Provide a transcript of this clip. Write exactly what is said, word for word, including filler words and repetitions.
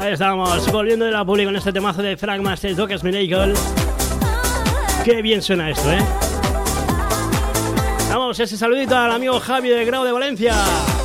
Ahí estamos, volviendo de la publi con este temazo de Frank Master, Docker's Miracle. Qué bien suena esto, ¿eh? Vamos, ese saludito al amigo Javi del Grau de Valencia.